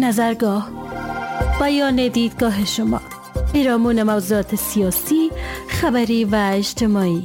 نظرگاه، بیان دیدگاه شما، پیرامون موضوعات سیاسی، خبری و اجتماعی.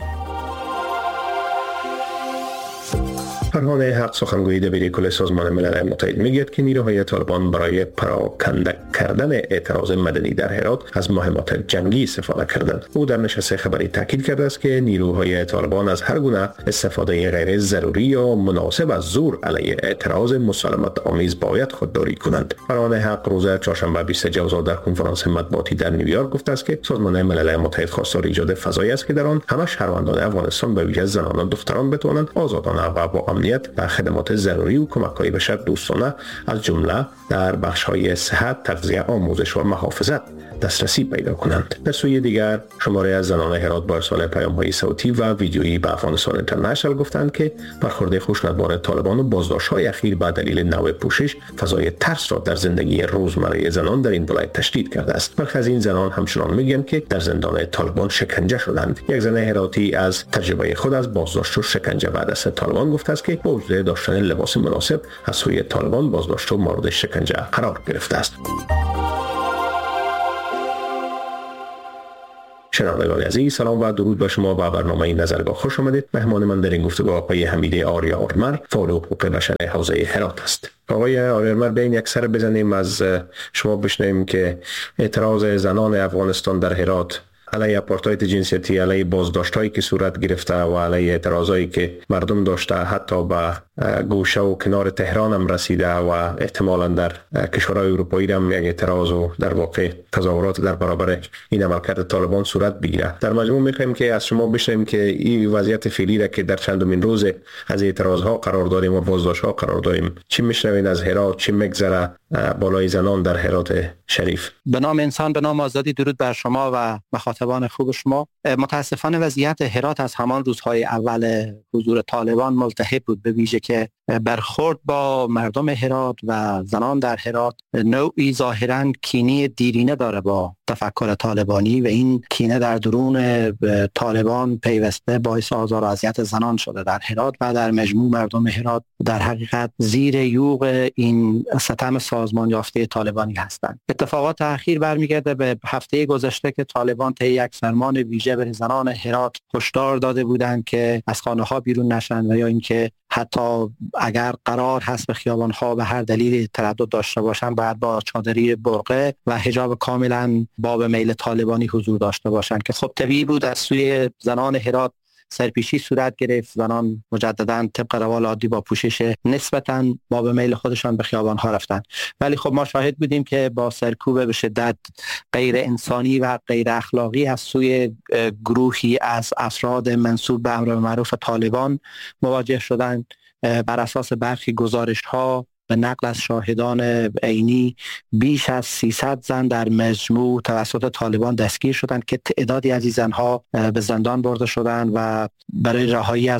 فرهان حق سخنگوی دبیر کل سازمان ملل متحد میگوید که نیروهای طالبان برای پراکنده کردن اعتراض مدنی در هرات از مهمات جنگی استفاده کردند. او در نشست خبری تاکید کرده است که نیروهای طالبان از هر گونه استفاده غیر ضروری یا مناسب از زور علیه اعتراض مسالمت آمیز باید خودداری کنند. فرهان حق روز چهارشنبه 20 جوزا در کنفرانس مطبوعاتی در نیویورک گفته است که سازمان ملل متحد خواستار ایجاد فضایی است که در آن همه شهروندان افغانستان به ویژه زنان و دختران بتوانند آزادانه و با امنیت به خدمات ضروری و کمک‌های بشر دوستانه از جمله در بخش‌های صحت، تغذیه، آموزش و محافظت دسترسی پیدا کنند. در سوی دیگر شماره از زنان هرات با ارسال پیام‌های صوتی و ویدیویی به افغانستان اینترنشنال گفتند که برخورد خشونتبار طالبان و بازداشت‌های اخیر به دلیل نوع پوشش فضای ترس را در زندگی روزمره زنان در این ولایت تشدید کرده است. برخی از این زنان همچنان میگویند که در زندان طالبان شکنجه شدند. یک زن هراتی از تجربه خود از بازداشت و شکنجه بعد از طالبان گفته است که با وجود داشتن لباس مناسب از سوی طالبان بازداشت و مورد شکنجه قرار گرفته است. شنوندگان عزیز، سلام و درود به شما. با برنامه نظرگاه خوش آمدید. مهمان من در این گفتگو آقای حمید آریا آرمر، فعال حقوق بشر حوزه هرات است. آقای آریا آرمر، بیاین یک سر بزنیم از شما بشنویم که اعتراض زنان افغانستان در هرات علیه آپارتاید جنسیتی، علیه بازداشت‌هایی که صورت گرفته و علیه اعتراضایی که مردم داشته، حتی به گوشه و کنار تهران هم رسیده و احتمالاً در کشورهای اروپایی هم یک اعتراض و در واقع تظاهرات در برابر این عملکرد طالبان صورت بگیره. در مجموع می‌خوایم که از شما بشنویم که این وضعیت فعلی را که در چندمین روز از اعتراض‌ها قرار داریم و بازداشت‌ها قرار داریم، چی می‌شنوین از هرات، چی می‌گذره بالای زنان در هرات شریف؟ به نام انسان، به نام آزادی، درود بر شما و مخاطبان خوب شما. متاسفانه وضعیت هرات از همان روزهای اول حضور طالبان ملتهب بود، به ویژه که برخورد با مردم هرات و زنان در هرات نوعی ظاهراً کینه دیرینه داره با تفکر طالبانی و این کینه در درون طالبان پیوسته باعث آزار و اذیت زنان شده در هرات و در مجموع مردم هرات در حقیقت زیر یوغ این ستم سازمان یافته طالبانی هستند. اتفاقات اخیر برمیگرده به هفته گذشته که طالبان طی یک فرمان ویژه به زنان هرات هشدار داده بودند که از خانه‌ها بیرون نشن و یا اینکه حتی اگر قرار هست به خیابان‌ها به هر دلیلی تردد داشته باشن باید با چادری برقه و حجاب کاملا باب میل طالبانی حضور داشته باشن که خب طبیعی بود از سوی زنان هرات سرپیچی صورت گرفت. زنان مجددا طبق روال عادی با پوشش نسبتاً باب میل خودشان به خیابان‌ها رفتن، ولی خب ما شاهد بودیم که با سرکوب به شدت غیر انسانی و غیر اخلاقی از سوی گروهی از افراد منسوب به امر معروف طالبان مواجه شدند. بر اساس برخی گزارش‌ها به نقل از شاهدان عینی بیش از 300 زن در مجموع توسط طالبان دستگیر شدند که تعدادی از این زنها به زندان برده شدند و برای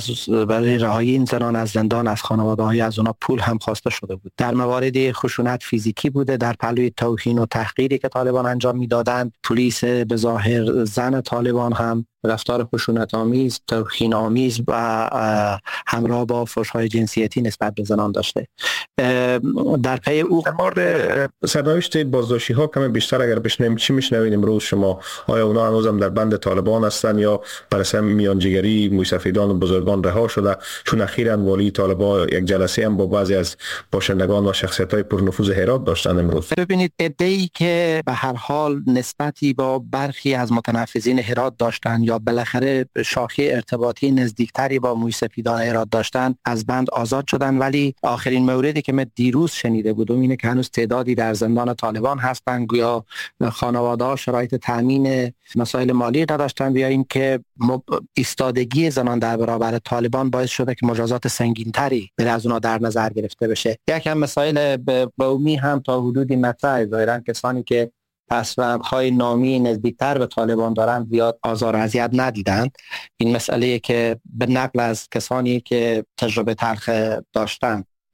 رهایی این زنان از زندان از خانواده‌های از اونا پول هم خواسته شده بود. در موارد خشونت فیزیکی بوده، در پلوی توهین و تحقیری که طالبان انجام میدادند. پلیس به ظاهر زن طالبان هم رفتار خشونت آمیز، توهین آمیز و همراه با فحش‌های جنسیتی نسبت به زنان داشته. در پی او در مورد سرنوشت بازداشتی‌ها کمی بیشتر اگر بشنویم چی میشنوید امروز شما؟ آیا اونا هنوزم در بند طالبان هستن یا بر اساس میانجیگری موسفیدان و بزرگان رها شده؟ چون اخیراً والی طالبان یک جلسه هم با بعضی از باشندگان و شخصیت‌های پرنفوذ هرات داشتن امروز. ببینید عده‌ای که به هر حال نسبتی با برخی از متنفذین هرات داشتن یا بالاخره شاخه ارتباطی نزدیکتری با موسفیدان هرات داشتن از بند آزاد شدن، ولی آخرین موردی که من دیروز شنیده بودم اینه که هنوز تعدادی در زندان طالبان هستن، گویا خانواده‌ها شرایط تامین مسائل مالی نداشتن، یا اینکه ایستادگی زنان در برابر طالبان باعث شده که مجازات سنگین‌تری به از اونها در نظر گرفته بشه. یکم مسائل قومی هم تا حدودی مطرحه. ظاهراً کسانی که پسوندهای نامی نزدیکتر به طالبان دارند زیاد آزار و اذیت ندیدند. این مسئله که به نقل از کسانی که تجربه تلخ داشتند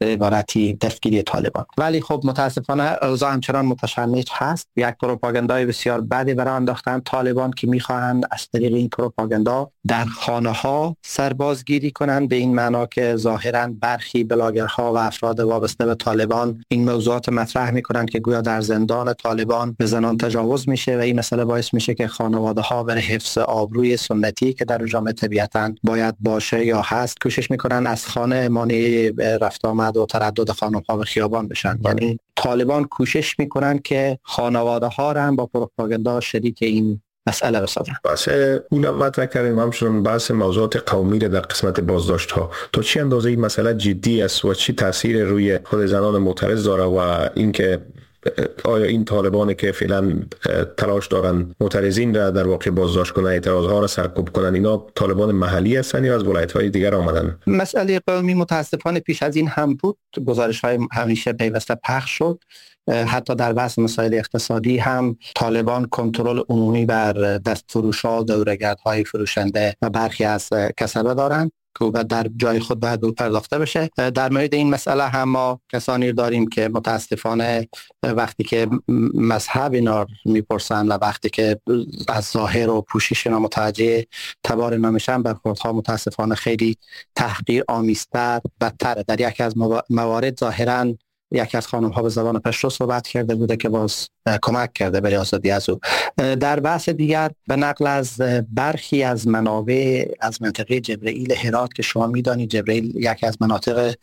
به عبارتی دستگیری طالبان. ولی خب متاسفانه اوضاع همچنان متشنج هست. یک پروپاگاندای بسیار بدی برای انداختن طالبان که میخواهند از طریق این پروپاگاندا در خانه ها سربازگیری کنند، به این معنا که ظاهرا برخی بلاگرها و افراد وابسته به طالبان این موضوعات مطرح میکنند که گویا در زندان طالبان به زنان تجاوز میشه و این مسئله باعث میشه که خانواده ها برای حفظ آبروی سنتی که در جامعه طبیعتاً باید باشه یا هست کوشش میکنن از خانه مانع رفت آمد و تردد خانم ها به خیابان بشن. یعنی طالبان کوشش میکنن که خانواده ها را هم با پروپاگاندا شریک این مسئله بسازن. بس اون مطرح کردیم همچنان بحث موضوعات قومی در قسمت بازداشت ها، تا چه اندازه این مسئله جدی است و چی تاثیر روی خود زنان معترض داره و اینکه آیا این طالبانی که فعلا تلاش دارن معترضین را در واقع بازداشت کنن، اعتراضها را سرکوب کنن، اینا طالبان محلی هستن یا از ولایت‌های دیگر آمدن؟ مسئله قومی متاسفانه پیش از این هم بود، گزارش‌های همیشه پیوسته پخش شد. حتی در بحث مسائل اقتصادی هم طالبان کنترل عمومی بر دستفروش‌ها، دوره‌گردهای فروشنده و برخی از کسبه دارند که در جای خود باید به پرداخته بشه. در مورد این مسئله هم ما کسانی داریم که متاسفانه وقتی که مذهب اینا میپرسن و وقتی که از ظاهر و پوشش اینا متوجه تبار اینا میشن، برخوردها متاسفانه خیلی تحقیر آمیزتر بدتره. در یکی از موارد ظاهراً یکی از خانم ها به زبان پشتو صحبت کرده بوده که باز کمک کرده برای آزادی از او. در بحث دیگر به نقل از برخی از منابع از منطقه جبرائیل هرات که شما میدانید جبرائیل یکی از مناطق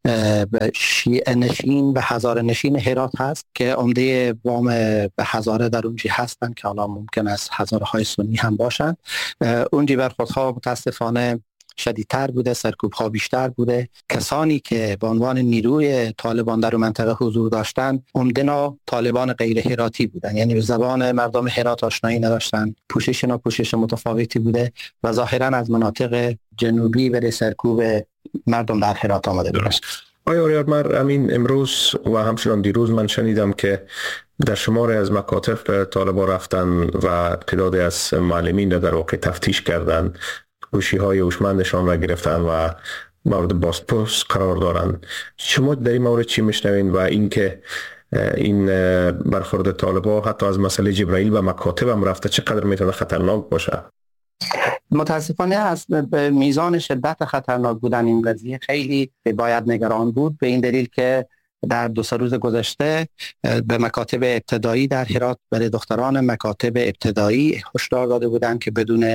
شیعه نشین و هزاره نشین هرات هست که عمده وام به هزاره در اونجی هستند که حالا ممکن است هزاره های سنی هم باشند. اونجی برخوردها متاسفانه شدیدتر بوده، سرکوب‌ها بیشتر بوده. کسانی که به عنوان نیروی طالبان در منطقه حضور داشتند عمدنا طالبان غیر هراتی بودند، یعنی به زبان مردم هرات آشنایی نداشتند، پوشش متفاوتی بوده و ظاهراً از مناطق جنوبی برای سرکوب مردم در هرات آمده بودند. آیا آریارمر امین امروز و همچنان دیروز من شنیدم که در شماری از مکاتب طالبان رفتن و تعدادی از معلمین در واقع تفتیش کردند، گوشی‌های هوشمندشان را گرفتن و مورد بازپرس قرار دارند. شما در این مورد چی میشنوین و اینکه این برخورد طالبان حتی از مسئله جبرائیل و مکاتب هم رفته چقدر میتونه خطرناک باشه؟ متاسفانه از به میزان شدت خطرناک بودن این قضیه خیلی باید نگران بود، به این دلیل که در 2-3 روز گذشته به مکاتب ابتدایی در هرات برای دختران مکاتب ابتدایی هشدار داده بودند که بدون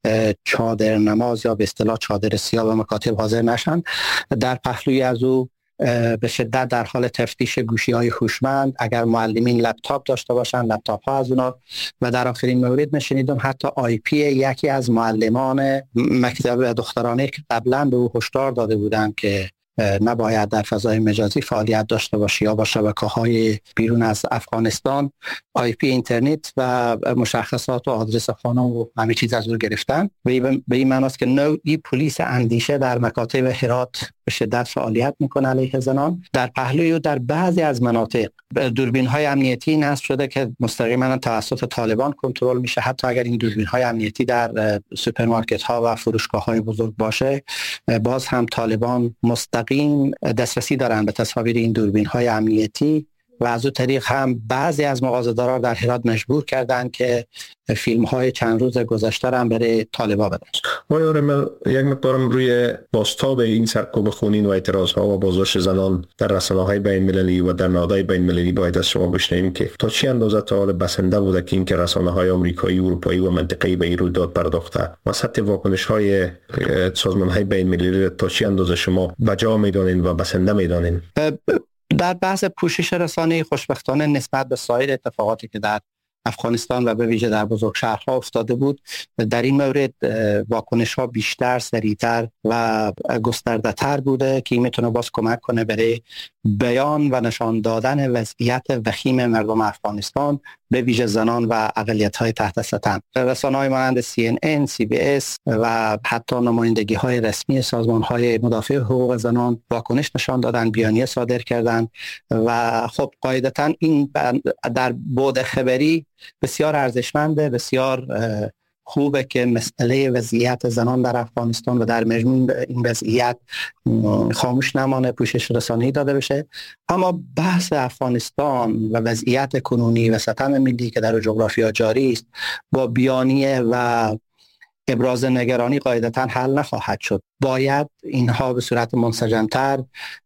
چادر نماز یا به اصطلاح چادر سیاه به مکاتب حاضر نشن. در پهلوی از او به شدت در حال تفتیش گوشی‌های هوشمند، اگر معلمین لپتاپ داشته باشن لپتاپ‌ها از اونا، و در آخرین مورد می‌شنیدم حتی آی پی یکی از معلمان مکتب دخترانه که قبلا به او هشدار داده بودند که نباید در فضای مجازی فعالیت داشته باشی یا با شبکه‌های بیرون از افغانستان آی پی اینترنت و مشخصات و آدرس خانم و همه چیز از او گرفتن. به این معنی است که نوعی پلیس اندیشه در مکاتب هرات به شدت فعالیت میکنه علیه زنان. در پهلوی و در بعضی از مناطق دوربین‌های امنیتی نصب شده که مستقیما توسط طالبان کنترل میشه. حتی اگر این دوربین‌های امنیتی در سوپرمارکت‌ها و فروشگاه‌های بزرگ باشه، باز هم طالبان مستقیم دسترسی دارن به تصاویر این دوربین‌های امنیتی و از اون طریق هم بعضی از مغازه‌داران در هرات مجبور کردن که فیلم‌های چند روز گذشته هم برای طالبا بدن. من یک مقدارم روی بازتاب این سرکوب خونین و اعتراض‌ها و بازداشت زنان در رسانه‌های بین‌المللی و در نهادهای بین‌المللی باید از شما بشنویم که تا چه اندازه تا حال بسنده بوده که اینکه رسانه‌های آمریکایی، اروپایی و منطقه‌ای به این رویداد پرداخته و سطح واکنش‌های سازمان‌های بین‌المللی تا چه اندازه شما بجا می‌دانید و بسنده می‌دانید؟ در بحث پوشش رسانه‌ای خوشبختانه نسبت به سایر اتفاقاتی که در افغانستان و به ویژه در بزرگ شهرها افتاده بود، در این مورد واکنش‌ها بیشتر، سریعتر و گسترده‌تر بوده که این میتونه باز کمک کنه برای بیان و نشان دادن وضعیت وخیم مردم افغانستان به ویژه زنان و اقلیت‌های تحت سطح. رسانه‌های مانند CNN، CBS و حتی نمایندگی‌های رسمی سازمان‌های مدافع حقوق زنان واکنش نشان دادن، بیانیه صادر کردن و خب قاعدتاً این در بعد خبری بسیار ارزشمنده، بسیار خوبه که مسئله وضعیت زنان در افغانستان و در مجموع این وضعیت خاموش نمانه، پوشش رسانه‌ای داده بشه. اما بحث افغانستان و وضعیت کنونی و ستم ملی که در جغرافیا جاری است با بیانیه و ابراز نگرانی قاعدتاً حل نخواهد شد. باید اینها به صورت منسجم‌تر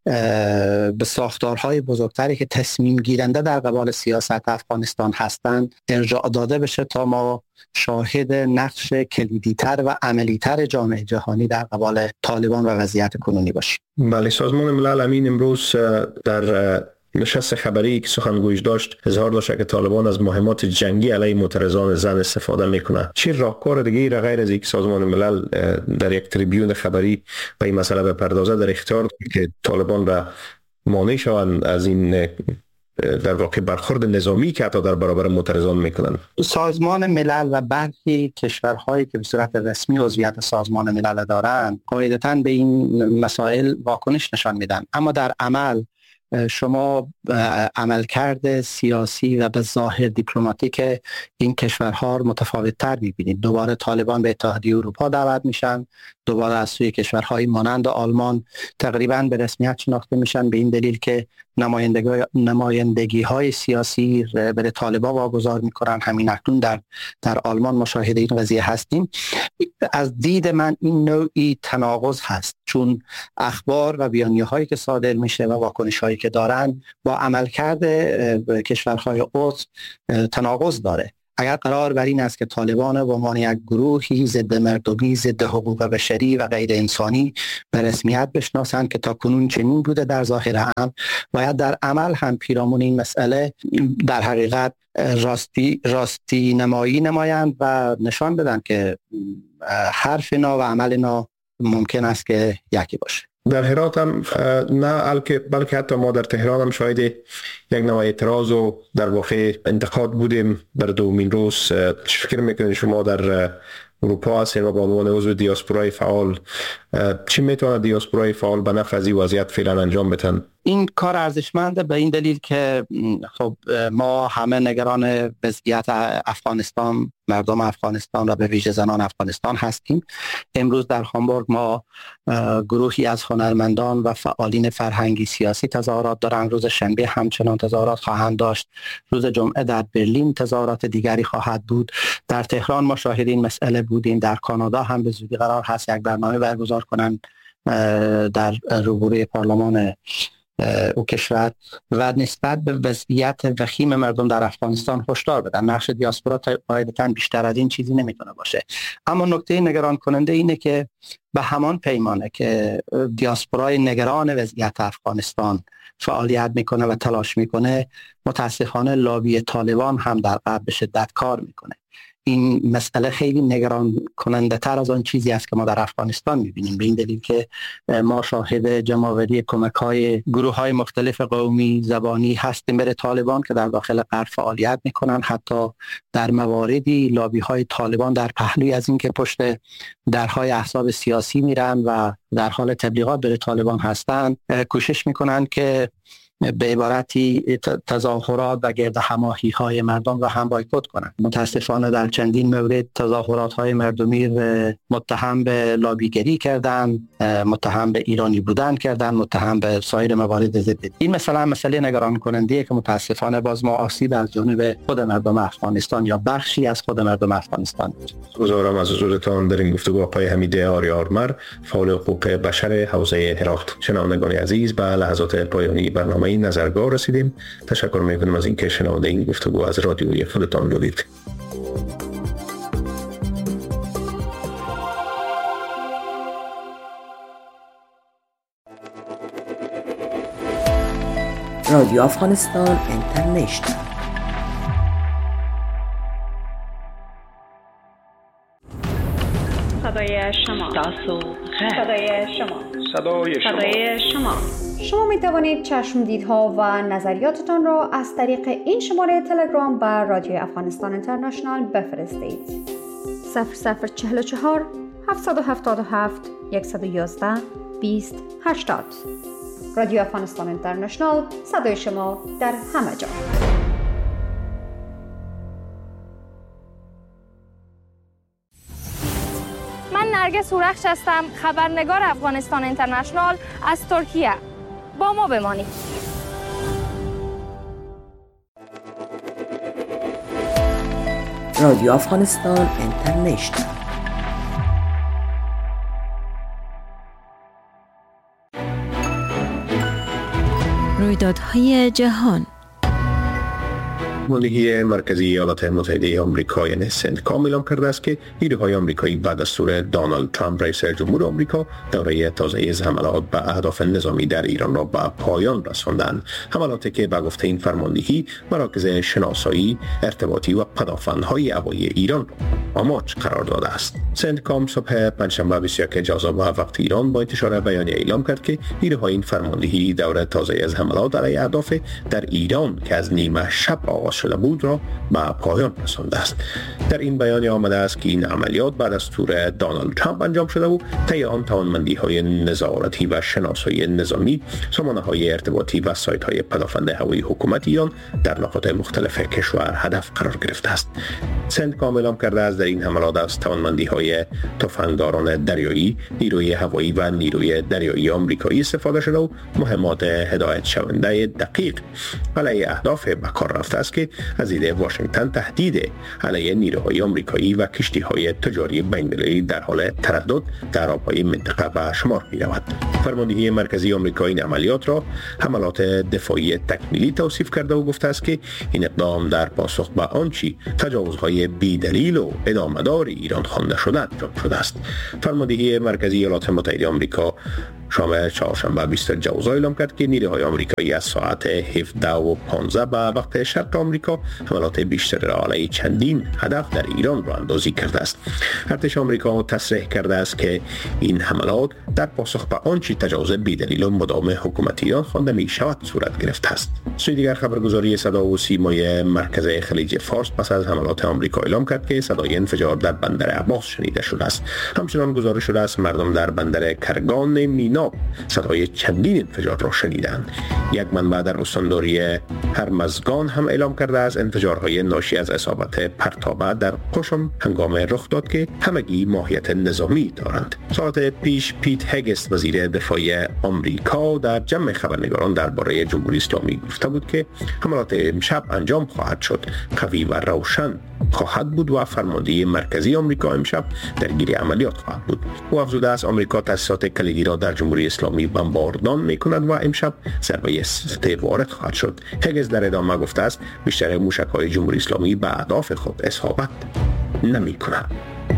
به ساختارهای بزرگتری که تصمیم گیرنده در قبال سیاست افغانستان هستند ارجاع داده بشه تا ما شاهد نقش کلیدی‌تر و عملی‌تر جامعه جهانی در قبال طالبان و وضعیت کنونی باشیم. بله، سازمان ملل امین امروز در نشست خبری که سخنگویش داشت اظهار داشت که طالبان از مهمات جنگی علیه معترضان زن استفاده میکنه. چه راهکار دیگه را غیر از اینکه سازمان ملل در یک تریبیون خبری به این مسئله بپردازه در اختیار که طالبان را مانع شوند از این در واقع برخورد نظامی که حتی در برابر معترضان میکنن؟ سازمان ملل و برخی کشورهایی که به صورت رسمی عضویت سازمان ملل دارند قاعدتاً به این مسائل واکنش نشان میدن، اما در عمل شما عملکرد سیاسی و به ظاهر دیپلماتیک این کشورها متفاوت تر می‌بینید. دوباره طالبان به اتحادیه اروپا دعوت میشن، دوباره از سوی کشورهای مانند آلمان تقریباً به رسمیت شناخته میشن به این دلیل که نمایندگی‌های سیاسی به طالبان واگذار میکنن. همین اکنون در آلمان مشاهده این قضیه هستیم. از دید من این نوعی تناقض هست، چون اخبار و بیانیه‌هایی که صادر میشه و واکنش‌هایی که دارن با عملکرد کشورهای عضو تناقض داره. اگر قرار بر این است که طالبان به عنوان یک گروهی ضد مردمی، ضد حقوق بشری و غیر انسانی به رسمیت بشناسند که تا کنون چنین بوده در ظاهر هم، باید در عمل هم پیرامون این مسئله در حقیقت راستی نمایی نمایند و نشان بدن که حرف نا و عمل نا ممکن است که یکی باشه. در هرات هم نه بلکه حتی ما در تهران هم شاید یک نوع اعتراض و در واقع انتقاد بودیم در دومین روز. چه فکر میکنید شما در اروپا هستید و به عنوان عضو دیاسپورای فعال، چی میتونه دیاسپورای فعال به نفع از این وضعیت فعلا انجام بدن؟ این کار ارزشمنده به این دلیل که خب ما همه نگران وضعیت افغانستان، مردم افغانستان و به ویژه زنان افغانستان هستیم. امروز در هامبورگ ما گروهی از هنرمندان و فعالین فرهنگی سیاسی تظاهرات دارند. روز شنبه همچنان تظاهرات خواهند داشت. روز جمعه در برلین تظاهرات دیگری خواهد بود. در تهران ما شاهد این مسئله بودیم. در کانادا هم به زودی قرار هست یک برنامه برگزار کنند در روبروی پارلمان او کشور و نسبت به وضعیت وخیم مردم در افغانستان هشدار بدن. نقش دیاسپورا قاعدتاً بیشتر از این چیزی نمیتونه باشه. اما نکته نگران کننده اینه که به همان پیمانه که دیاسپورای نگران وضعیت افغانستان فعالیت میکنه و تلاش میکنه، متاسفانه لابی طالبان هم در غرب به شدت کار میکنه. این مسئله خیلی نگران کننده تر از آن چیزی است که ما در افغانستان میبینیم، به این دلیل که ما شاهد جمع‌آوری کمک‌های گروه‌های مختلف قومی زبانی هستیم برای طالبان که در داخل غرب فعالیت میکنن. حتی در مواردی لابی‌های طالبان در پهلوی از این که پشت درهای احزاب سیاسی میرن و در حال تبلیغات برای طالبان هستند، کوشش میکنن که به عبارتی تظاهرات و گرد هماهی های مردم را هم بایکوت کنند. متاسفانه در چندین مورد تظاهرات های مردمی متهم به لابیگری کردن، متهم به ایرانی بودن کردن، متهم به سایر موارد ضد. این مسئله نگران کننده که متاسفانه باز ما آسیب از جانب خود مردم افغانستان یا بخشی از خود مردم افغانستان می‌بینیم. گزارم از حضورتان در این گفتگو آقای حمید آریارمر، فعال حقوق بشر حوزه هرات. شنوندگان عزیز، به لحظات پایانی برنامه این نظرگاه رسیدیم. تشکر میکنم از اینکه شنونده این گفتگو از رادیوی خودتان بودید. رادیو افغانستان اینترنشنال. صدای شما. صدای شما. صدای شما. شما می توانید چشمدیدها و نظریاتتان را از طریق این شماره تلگرام بر رادیو افغانستان اینترنشنال بفرستید. 0044 777 111 20 80. رادیو افغانستان اینترنشنال، صدای شما در همه جا. نرگس هورخش هستم، خبرنگار افغانستان اینترنشنال از ترکیه. با ما بمانید. رادیو افغانستان اینترنشنال. رویدادهای جهان. مدیریه مرکزی ایالات متحده آمریکا یعنی سنتکام اعلام کرده است که نیروهای آمریکایی بعد از دستور دونالد ترامپ رئیس جمهور آمریکا دوره تازه از حملات به اهداف نظامی در ایران را به پایان رساندند. حملاتی که به گفته این فرماندهی مراکز شناسایی، ارتباطی و پدافندهای هوایی ایران را آماج قرار داده است. سنتکام صبح پنجشنبه 21 ژانویه وقت ایران با انتشار بیانیه اعلام کرد که نیروهای این فرماندهی دوره تازه از حملات علیه اهداف در ایران که از نیمه شب آغاز شده بود را به پایان رسانده است. در این بیانیه آمده است که این عملیات بعد از دستور دونالد ترامپ انجام شده و طی آن توانمندی‌های نظارتی و شناسایی نظامی، سامانه‌های ارتباطی و سایت‌های پدافند هوایی حکومت ایران در نقاط مختلف کشور هدف قرار گرفته است. سنتکام اعلام کرده است در این حملات از توانمندی‌های تفنگداران دریایی، نیروی هوایی و نیروی دریایی آمریکایی استفاده شده و مهمات هدایت شونده دقیق علیه اهداف به کار رفته است که از دید واشنگتن تهدید علیه نیروهای آمریکایی و کشتی‌های تجاری بین‌المللی در حال تردد در آب‌های منطقه به شمار می‌رود. فرماندهی مرکزی آمریکا این عملیات را حملات دفاعی تکمیلی توصیف کرده و گفته است که این اقدام در پاسخ به آنچه تجاوزهای بی‌دلیل و ادامه‌دار ایران خوانده شده انجام شده است. فرماندهی مرکزی ایالات متحده آمریکا شام چهارشنبه 20 ژانویه اعلام کرد که نیروهای آمریکایی از ساعت 17:15 به وقت شرق آمریکا حملات بیشتر را علیه چندین هدف در ایران را اندازی کرده است. ارتش آمریکا تصریح کرده است که این حملات در پاسخ به آنچه تجاوز بی‌دلیل و مداوم حکومت ایران خوانده می شود صورت گرفته است. سوی دیگر خبرگزاری صدا و سیمای مرکز خلیج فارس پس از حملات آمریکا اعلام کرد که صدای انفجار در بندر عباس شنیده شده است. همچنان گزارش شده است مردم در بندر کرگان مینا صدای چندین انفجار را شنیدند. یک منبع در استانداری هرمزگان هم اعلام کرده است انفجارهای ناشی از اصابت پرتابه در قشم هنگام رخ داد که همگی ماهیت نظامی دارند. ساعت پیش پیت هگست وزیر دفاع آمریکا در جمع خبرنگاران درباره جمهوری اسلامی گفته بود که حملات امشب انجام خواهد شد، قوی و روشن خواهد بود و فرماندهی مرکزی آمریکا امشب درگیر عملیات خواهد بود. او افزوده است آمریکا تأسیسات کلیدی را در جمهوری اسلامی بمباردان می‌کند و امشب ضربه سه وارد خواهد شد. هگز در ادامه گفته است بیشتر موشک‌های جمهوری اسلامی به اهداف خود اصابت نمی‌کنند.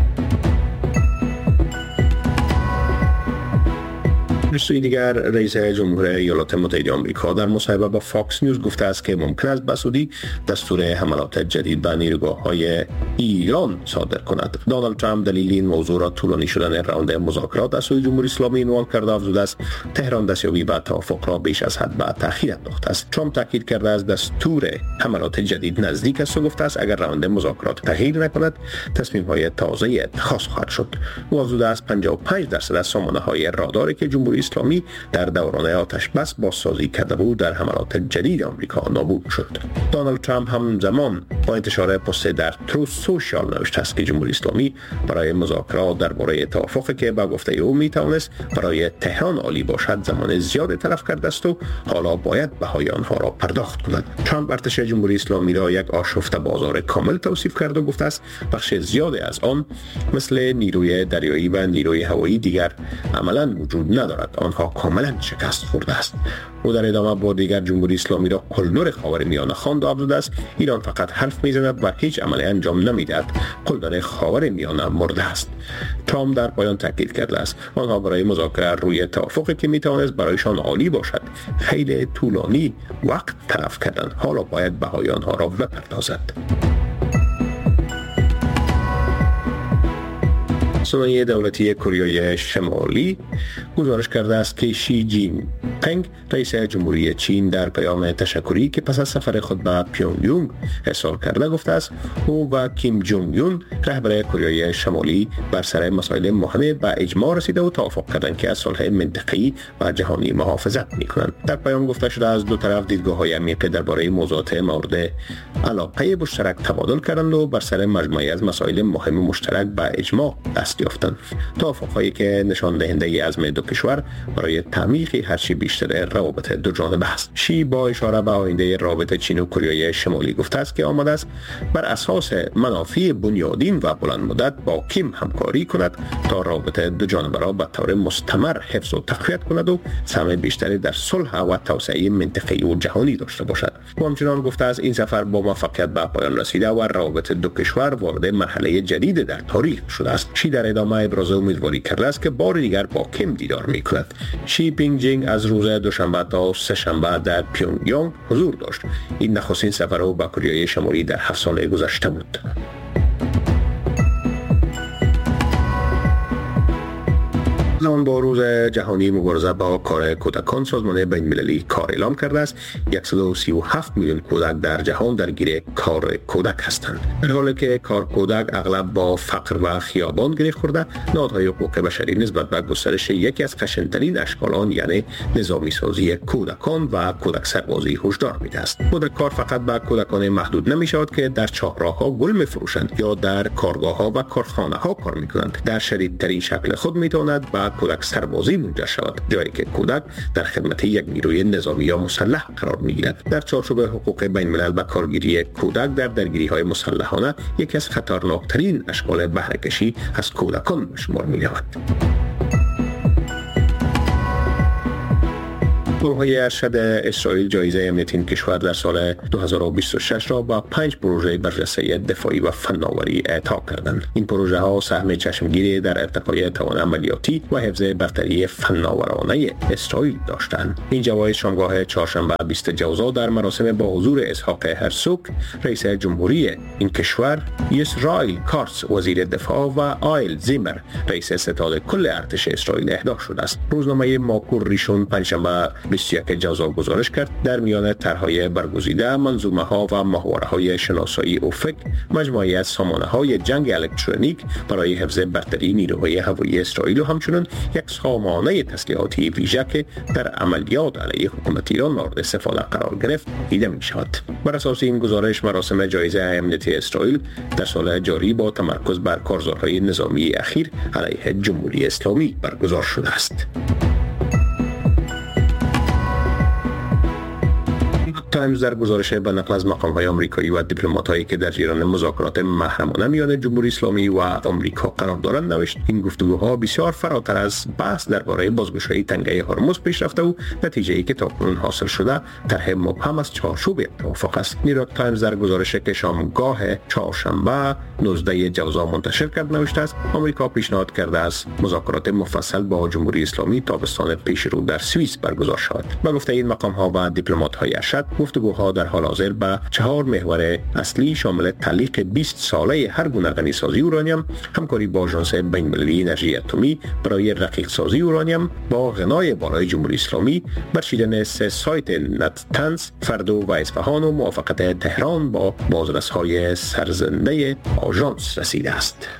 سوی دیگر رئیس جمهور ایالات متحده آمریکا در مصاحبه با فاکس نیوز گفته است که ممکن است بسودی دستور حملات جدید به نیروگاه‌های ایران صادر کند. دونالد ترامپ دلیل این موضوع را طولانی شدن راند مذاکرات از سوی جمهوری اسلامی عنوان کرده افزوده است تهران دستیابی به توافق را بیش از حد به تأخیر انداخته است. ترامپ تاکید کرده است دستور حملات جدید نزدیک است و گفته است اگر راند مذاکرات تغییر نکند تصمیم‌های تازه اتخاذ خواهد شد. او افزوده است 55% از سامانه‌های راداری که جمهوری اسلامی در دوران آتش بس بازسازی کرده بود در حملات جدید آمریکا نابود شد. دونالد ترامپ همزمان با انتشار پست در تروث سوشال نوشته است که جمهوری اسلامی برای مذاکرات درباره توافقی که با گفته او میتوانست برای تهران عالی باشد زمان زیاد تلف کرده است و حالا باید بهای آنها را پرداخت کند. ترامپ ارتش جمهوری اسلامی را یک آشفته بازار کامل توصیف کرد و گفته است بخش زیادی از آن مثل نیروی دریایی و نیروی هوایی دیگر عملاً وجود ندارد. آنها کاملا شکست خورده است. او در ادامه با دیگر جمهوری اسلامی را قلدر خاورمیانه خواند و افزوده است ایران فقط حرف میزند و هیچ عملی انجام نمیدهد. قلدر خاورمیانه مرده است. ترامپ در پایان تاکید کرده است آنها برای مذاکره روی توافقی که میتوانست برایشان عالی باشد خیلی طولانی وقت تلف کردند. حالا باید بهای آنها را بپردازد. رسانه دولتی کره شمالی گزارش کرده است که شی جین پنگ رئیس جمهوری چین در پیام تشکری که پس از سفر خود به پیونگیانگ ارسال کرده گفته است او و کیم جونگ یون رهبر کره شمالی بر سر مسائل مهم به اجماع رسیده و توافق کردند که از صلح منطقه‌ای و جهانی محافظت می‌کنند. در پیام گفته شده از دو طرف دیدگاه‌های عمیق درباره موضوعات مورد علاقه مشترک تبادل کردند و بر سر مجموعه‌ای از مسائل مهم مشترک به اجماع دست یافتند. توافق‌هایی که نشان دهنده عزم دو کشور برای تعمیق هرچی بیشتر روابط دو جانبه است. شی با اشاره به آینده روابط چین و کره شمالی گفته است که آماده است بر اساس منافع بنیادین و بلند مدت با کیم همکاری کند تا روابط دو جانبه را به طور مستمر حفظ و تقویت کند و سهم بیشتری در صلح و توسعه منطقه‌ای و جهانی داشته باشد. و همچنان گفته است این سفر با موفقیت به پایان رسیده و روابط دو کشور وارد مرحله جدید در تاریخ شده است. شی در ادامه ابراز امیدواری کرده است که بار دیگر با کیم دیدار می‌کند. شی پینگ از روز دوشنبه تا سه‌شنبه در پیونگیانگ حضور داشت. این نخستین سفر او به کره شمالی در 7 سال گذشته بود. زمان با روز جهانی مبارزه با کار کودکان سازمان بین‌المللی کار اعلام کرده است. 137 میلیون کودک در جهان درگیر کار کودک هستند. در حالی که کار کودک اغلب با فقر و خیابان گره خورده، نهادهای حقوق بشری نسبت به گسترش یکی از خشن‌ترین اشکال آن یعنی نظامی سازی کودکان و کودک سربازی هشدار میده است. کودک کار فقط به کودکان محدود نمی‌شود که در چهارراه‌ها گل می‌فروشند یا در کارگاه‌ها و کارخانه‌ها کار می‌کنند. در شدیدترین شکل خود می‌تواند کودک سربازی منجر شود، جایی که کودک در خدمت یک نیروی نظامی یا مسلح قرار می‌گیرد. در چارچوب حقوق بین‌الملل به کارگیری کودک در درگیری‌های مسلحانه یکی از خطرناکترین اشکال بهره‌کشی از کودکان به شمار می‌رود. گروه‌های ارشد اسرائیل جایزه امنیت این کشور در سال 2026 را با 5 پروژه برجسته دفاعی و فناوری اعطا کردند. این پروژه ها سهم چشمگیری در ارتقای توان عملیاتی و حفظ برتری فناورانه اسرائیل داشتند. این جوایز شامگاه چهارشنبه 20 جوزا در مراسم با حضور اسحاق هرسوک رئیس جمهوری این کشور، اسرائیل کارس وزیر دفاع و آیل زیمر رئیس ستاد کل ارتش اسرائیل اهدا شده است. روزنامه ماکور ریشون پنجشنبه 21 جوزا گزارش کرد در میان طرح‌های برگزیده، منظومه‌ها و محوره‌های شناسایی افق، مجموعه‌ای از سامانه‌های جنگ الکترونیک برای حفظ برتری نیروهای هوایی اسرائیل و همچنین یک سامانه تسلیحاتی ویژه که در عملیات علیه حکومت ایران مورد استفاده قرار گرفت دیده می‌شود. بر اساس این گزارش مراسم جایزه امنیت اسرائیل در سال جاری با تمرکز بر کارزارهای نظامی اخیر علیه جمهوری اسلامی برگزار شده است. تایمز در گزارش به نقل از مقام‌های آمریکایی و دیپلمات‌هایی که در جریان مذاکرات محرمانه میان جمهوری اسلامی و آمریکا قرار دارند نوشت این گفتگوها بسیار فراتر از بحث درباره بازگشایی تنگه هرمز پیش رفته و نتیجه‌ای که تاکنون حاصل شده طرح مبهم از چارچوب توافق است. نیویورک تایمز در گزارشی که شامگاه چهارشنبه 19 جوزا منتشر کرد نوشته است آمریکا پیشنهاد کرده است مذاکرات مفصل با جمهوری اسلامی تابستان پیش رو در سوئیس برگزار شود. با گفته این مقام‌ها و دیپلمات‌های ارشد گفتگوها در حال حاضر به 4 محور اصلی شامل تعلیق 20 ساله هر گونه غنیسازی اورانیم، همکاری با آژانس بین‌المللی انرژی اتمی برای رقیق سازی اورانیم با غنای بالای جمهوری اسلامی، برچیدن 3 سایت نتنز، فردو و اصفهان و موافقت تهران با بازرس‌های سرزنده آژانس رسیده است.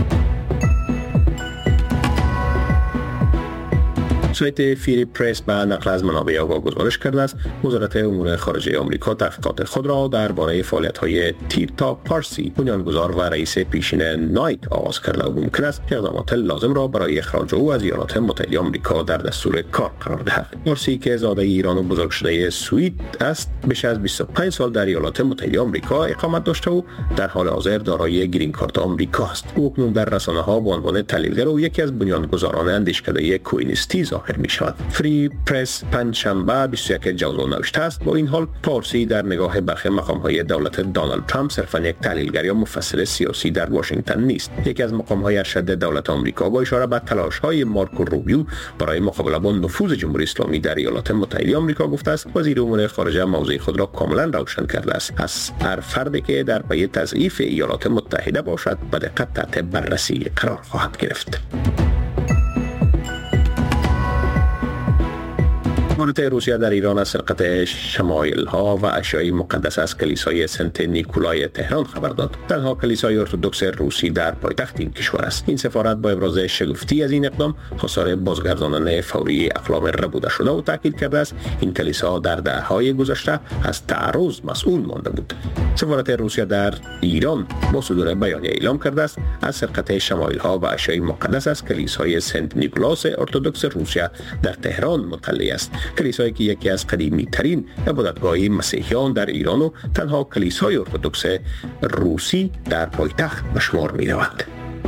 سایت فری پرس به نقل از منابع آگاه گزارش کرده است وزارت امور خارجه آمریکا تحقیقات خود را درباره فعالیت‌های تیرتا پارسی بنیانگذار و رئیس پیشین نایت آغاز کرده و ممکن است اقدامات لازم را برای اخراج او از ایالات متحده آمریکا در دستور کار قرار دهد. پارسی که زاده ایران و بزرگ شده سوئد است بیش از 25 سال در ایالات متحده آمریکا اقامت داشته و در حال حاضر دارای گرین کارت آمریکا است. او اکنون در رسانه‌ها به عنوان تحلیلگر و یکی از بنیانگذاران اندیشکده کوینیستی می شود. فری پرس پنجشنبه 21 جوزا نوشته است با این حال پارسی در نگاه برخی مقام‌های دولت دونالد ترامپ صرفاً یک تحلیلگر یا مفسر سیاسی در واشنگتن نیست. یکی از مقام‌های ارشد دولت آمریکا با اشاره به تلاش‌های مارکو روبیو برای مقابله با نفوذ جمهوری اسلامی در ایالات متحده آمریکا گفته است وزیر امور خارجه موضع خود را کاملاً روشن کرده است. از هر فردی که در پی تضعیف ایالات متحده باشد به دقت تحت بررسی قرار خواهد گرفت. سفارت روسیه در ایران از سرقت شمایل‌ها و اشیاء مقدس از کلیسای سنت نیکولای تهران خبر داد. تنها کلیسای ارتدوکس روسی در پایتخت این کشور است. این سفارت با ابراز شگفتی از این اقدام خواستار بازگرداندن فوری اقلام ربوده شده و تاکید کرده است این کلیسا در دهه‌های گذشته از تعرض مسئول مانده بود. سفارت روسیه در ایران با صدور بیانیه اعلام کرده است از سرقت شمایل‌ها و اشیاء مقدس از کلیسای سنت نیکولاس ارتدوکس روسیه در تهران مطلع است. کلیسایی که یکی از قدیمی‌ترین عبادتگاه مسیحیان در ایران و تنها کلیسای ارتدوکس روسی در پایتخت به شمار می‌رود.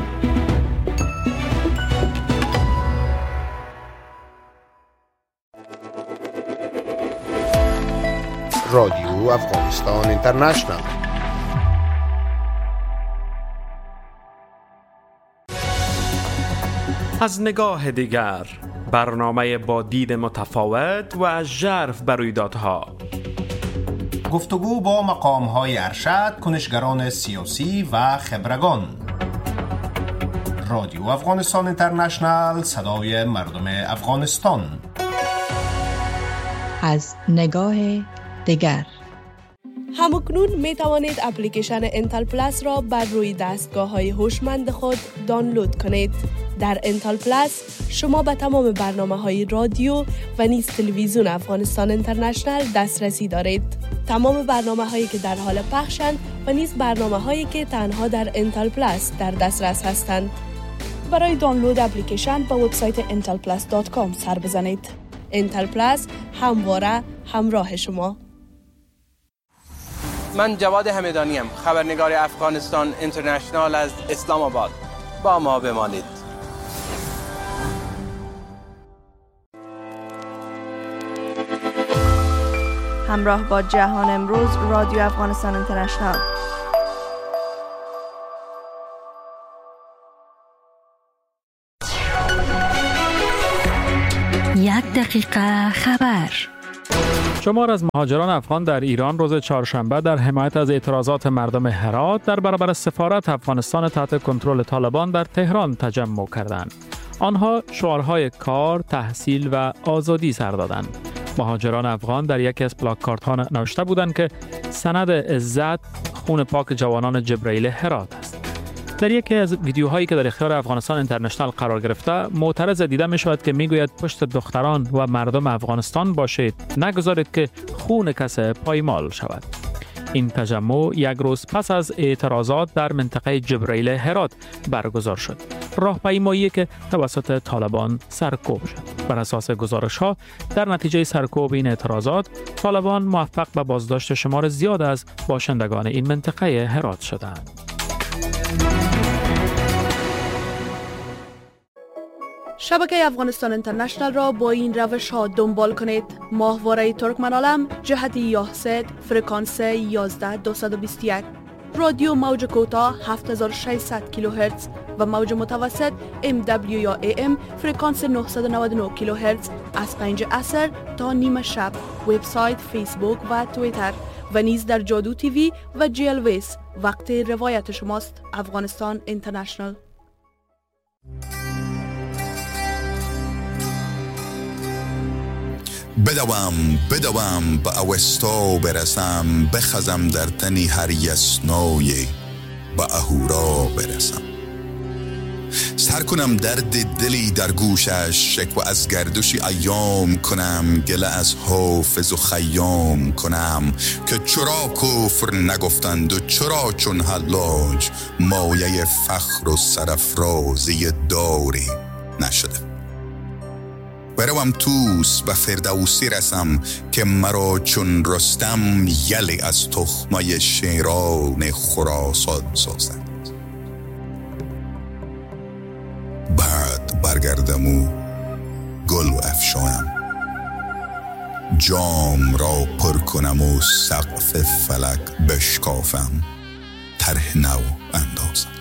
رادیو افغانستان اینترنشنال. از نگاه دیگر، برنامه با دید متفاوت و ژرف بر رویدادها. گفتگو با مقام‌های ارشد، کنشگران سیاسی و خبرگان. رادیو افغانستان اینترنشنال، صدای مردم افغانستان. از نگاه دیگر. همکنون می توانید اپلیکیشن انتل پلاس را بر روی دستگاه‌های هوشمند خود دانلود کنید. در انتل پلاس شما به تمام برنامه‌های رادیو و نیز تلویزیون افغانستان اینترنشنال دسترسی دارید. تمام برنامه‌هایی که در حال پخشند و نیز برنامه‌هایی که تنها در انتل پلاس در دسترس هستند. برای دانلود اپلیکیشن به وبسایت intelplus.com سر بزنید. انتل پلاس همواره همراه شما. من جواد همدانیم، خبرنگار افغانستان اینترنشنال از اسلام آباد. با ما بمانید. همراه با جهان امروز، رادیو افغانستان اینترنشنال. یک دقیقه خبر. شمار از مهاجران افغان در ایران روز چهارشنبه در حمایت از اعتراضات مردم هرات در برابر سفارت افغانستان تحت کنترل طالبان در تهران تجمع کردند. آنها شعارهای کار، تحصیل و آزادی سر دادند. مهاجران افغان در یکی از پلاکاردها نوشته بودند که سند عزت خون پاک جوانان جبرائیل هرات است. در یکی از ویدیوهایی که در اختیار افغانستان اینترنشنال قرار گرفته، معترض دیده می شود که می گوید پشت دختران و مردم افغانستان باشید، نگذارید که خون کسی پایمال شود. این تجمع یک روز پس از اعتراضات در منطقه جبرائیل هرات برگزار شد. راهپیمایی که توسط طالبان سرکوب شد. بر اساس گزارش‌ها، در نتیجه سرکوب این اعتراضات، طالبان موفق به بازداشت شمار زیاد از باشندگان این منطقه هرات شدند. شبکه افغانستان اینترنشنال را با این روش ها دنبال کنید. ماهواره ترکمن‌عالم جهت یاهسد فرکانس 11221، رادیو موج کوتاه 7600 کیلوهرتز و موج متوسط MW یا AM فرکانس 999 کیلوهرتز از 5 عصر تا نیم شب. وبسایت، فیسبوک و توییتر و نیز در جادو تیوی و GLVS. وقت روایت شماست. افغانستان اینترنشنال. بدوم به اوستا برسم، بخزم در تنی هر یسنای به اهورا برسم. سر کنم درد دلی در گوشش، شکوه از گردشی ایام کنم، گله از حافظ و خیام کنم که چرا کفر نگفتند و چرا چون حلاج مایه فخر و سرافرازی داری نشده. بروم توس و فردوسی رسم که مرا چون رستم یلی از تخمه شیران خراسان سازد. بعد برگردم و گل افشانم، جام را پر کنم و سقف فلک بشکافم، طرح نو اندازم.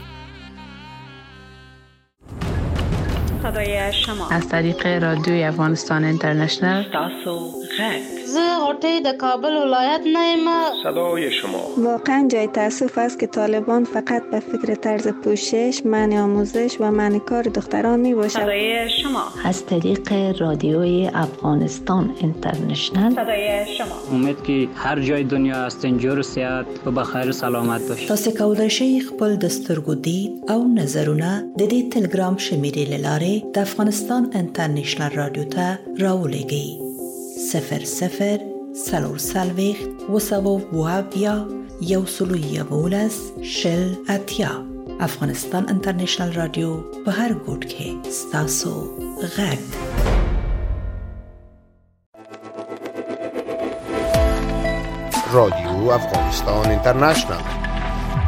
صدای شما از طریق رادیوی افغانستان اینترنشنال زه غوټۍ د کابل ولایت نه یم. صدای شما. واقعا جای تأسف است که طالبان فقط به فکر طرز پوشش، منع آموزش و منع کار دختران می باشد. صدای شما. از طریق رادیوی افغانستان اینترنشنال. صدای شما. امید که هر جای دنیا هستین جور صحت و بخیر سلامت باشید. تاسو کولای شئ خپل د سترګو دید او نظرونه د دې ټلګرام شمیرې له لارې د افغانستان انټرنیشنل رادیو ته راولېږئ. 00 340 وسوابیا یوسلویه شل اتیا. افغانستان انټرنیشنل رادیو په هر ګوټ کې ستاسو غږ. رادیو افغانستان اینترنشنال